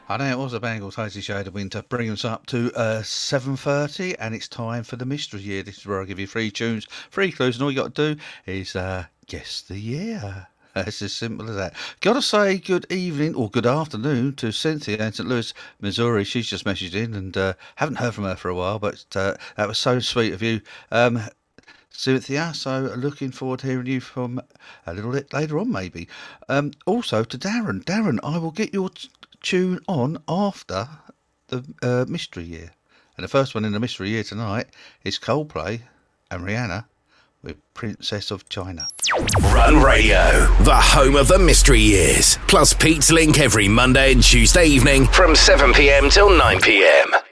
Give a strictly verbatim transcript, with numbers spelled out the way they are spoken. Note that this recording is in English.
I know it was a band called Hazy Shade of Winter, bringing us up to uh, seven thirty, and it's time for the Mystery Year. This is where I give you three tunes, three clues, and all you got to do is uh, guess the year. It's as simple as that. Got to say good evening or good afternoon to Cynthia in Saint Louis, Missouri. She's just messaged in and uh, haven't heard from her for a while, but uh, that was so sweet of you, um, Cynthia. So looking forward to hearing you from a little bit later on, maybe. Um, also to Darren. Darren, I will get your t- tune on after the uh, Mystery Year. And the first one in the Mystery Year tonight is Coldplay and Rihanna with Princess of China. Run Radio, the home of the Mystery Years. Plus Pete's Link every Monday and Tuesday evening from seven p m till nine p m.